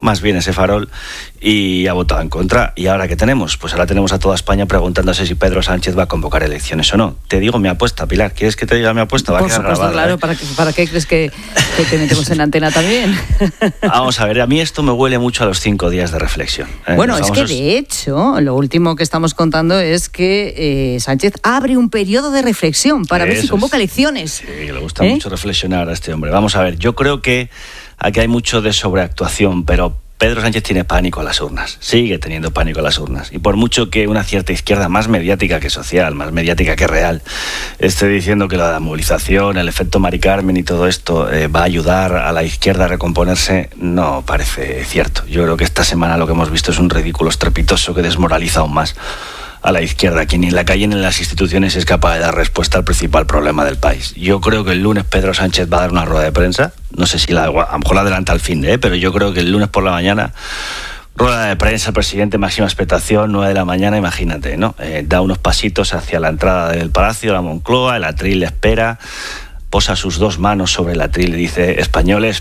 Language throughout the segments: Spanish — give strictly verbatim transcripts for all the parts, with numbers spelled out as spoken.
más bien ese farol, y ha votado en contra. ¿Y ahora qué tenemos? Pues ahora tenemos a toda España preguntándose si Pedro Sánchez va a convocar elecciones o no. Te digo mi apuesta, Pilar. ¿Quieres que te diga mi apuesta? Va Por a quedar supuesto, grabada, claro. ¿eh? ¿Para qué, ¿Para qué crees que, que te metemos en antena también? Vamos a ver, a mí esto me huele mucho a los cinco días de reflexión. ¿eh? Bueno, Los es que famosos... de hecho, lo último que estamos contando es que eh, Sánchez abre un periodo de reflexión para ver si convoca es. elecciones. Sí, le gusta ¿Eh? mucho reflexionar a este hombre. Vamos a ver, yo creo que aquí hay mucho de sobreactuación, pero Pedro Sánchez tiene pánico a las urnas, sigue teniendo pánico a las urnas. Y por mucho que una cierta izquierda más mediática que social, más mediática que real, esté diciendo que la movilización, el efecto Mari Carmen y todo esto eh, va a ayudar a la izquierda a recomponerse, no parece cierto. Yo creo que esta semana lo que hemos visto es un ridículo estrepitoso que desmoraliza aún más a la izquierda, que ni en la calle ni en las instituciones es capaz de dar respuesta al principal problema del país. Yo creo que el lunes Pedro Sánchez va a dar una rueda de prensa, no sé si la, a lo mejor la adelanta al fin de, ¿eh? pero yo creo que el lunes por la mañana, rueda de prensa, el presidente, máxima expectación, nueve de la mañana, imagínate, ¿no? Eh, da unos pasitos hacia la entrada del Palacio, la Moncloa, el atril le espera, posa sus dos manos sobre el atril y dice: españoles,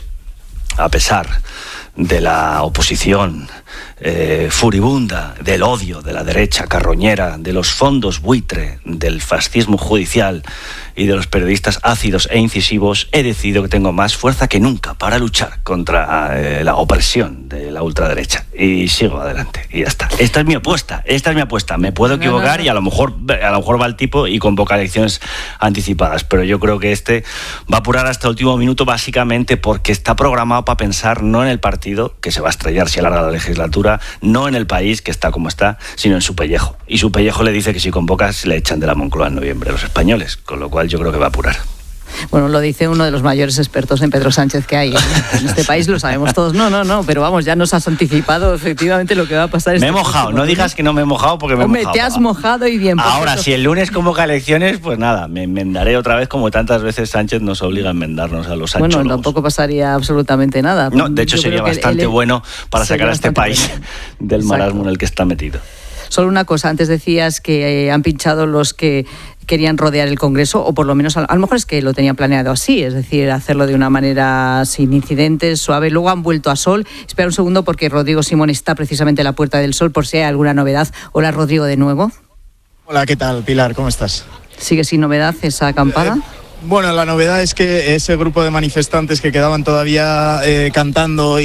a pesar de la oposición eh, furibunda, del odio de la derecha carroñera, de los fondos buitre, del fascismo judicial y de los periodistas ácidos e incisivos, he decidido que tengo más fuerza que nunca para luchar contra eh, la opresión de la ultraderecha. Y sigo adelante, y ya está. Esta es mi apuesta, esta es mi apuesta. Me puedo equivocar y a lo mejor a lo mejor va el tipo y convoca elecciones anticipadas, pero yo creo que este va a apurar hasta el último minuto, básicamente porque está programado para pensar no en el partido, que se va a estrellar si alarga la legislatura, no en el país, que está como está, sino en su pellejo. Y su pellejo le dice que si convocas le echan de la Moncloa en noviembre los españoles, con lo cual yo creo que va a apurar. Bueno, lo dice uno de los mayores expertos en Pedro Sánchez que hay en este país, lo sabemos todos. No, no, no, pero vamos, ya nos has anticipado efectivamente lo que va a pasar. Me he mojado, no digas que no me he mojado porque me he Hombre, mojado. te has mojado y bien. Ahora, si el lunes convoca elecciones, pues nada, me enmendaré otra vez, como tantas veces Sánchez nos obliga a enmendarnos a los anchólogos. Bueno, tampoco pasaría absolutamente nada. No, de hecho Yo sería bastante el, bueno para sacar a este país bueno. del Exacto. marasmo en el que está metido. Solo una cosa, antes decías que eh, han pinchado los que querían rodear el Congreso, o por lo menos a, a lo mejor es que lo tenían planeado así, es decir, hacerlo de una manera sin incidentes, suave. Luego han vuelto a Sol. Espera un segundo porque Rodrigo Simón está precisamente a la puerta del Sol por si hay alguna novedad. Hola, Rodrigo, de nuevo. Hola, ¿qué tal, Pilar? ¿Cómo estás? ¿Sigue sin novedad esa acampada? Eh, Bueno, la novedad es que ese grupo de manifestantes que quedaban todavía eh, cantando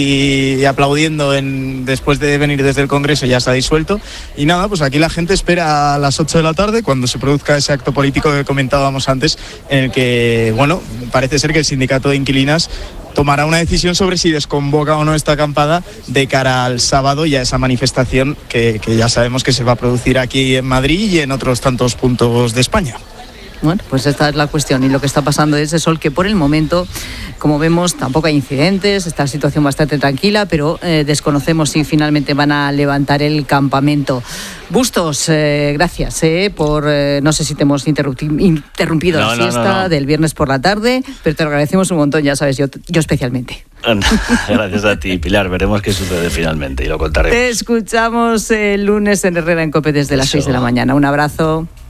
y, y aplaudiendo en, después de venir desde el Congreso ya se ha disuelto. Y nada, pues aquí la gente espera a las ocho de la tarde cuando se produzca ese acto político que comentábamos antes, en el que, bueno, parece ser que el sindicato de inquilinas tomará una decisión sobre si desconvoca o no esta acampada de cara al sábado y a esa manifestación que, que ya sabemos que se va a producir aquí en Madrid y en otros tantos puntos de España. Bueno, pues esta es la cuestión y lo que está pasando es eso, que por el momento, como vemos, tampoco hay incidentes, está la situación bastante tranquila, pero eh, desconocemos si finalmente van a levantar el campamento. Bustos, eh, gracias eh, por, eh, no sé si te hemos interrumpido no, la siesta no, no, no. del viernes por la tarde, pero te lo agradecemos un montón, ya sabes, yo, yo especialmente. Gracias a ti, Pilar, veremos qué sucede finalmente y lo contaremos. Te escuchamos el lunes en Herrera en COPE desde las seis de la mañana. Un abrazo.